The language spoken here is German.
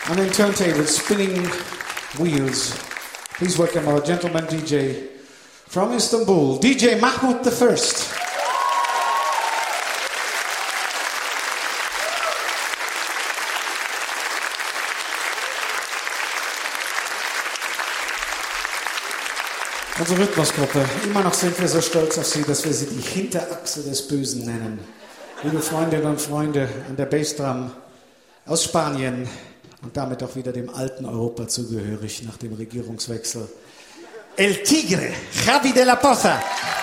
On den turntables, spinning wheels. Please welcome our gentleman DJ from Istanbul, DJ Mahmoud the First. Unsere Rhythmusgruppe, immer noch sind wir so stolz auf sie, dass wir sie die Hinterachse des Bösen nennen. Liebe Freundinnen und Freunde an der Bassdrum aus Spanien und damit auch wieder dem alten Europa zugehörig nach dem Regierungswechsel. El Tigre, Javi de la Poza.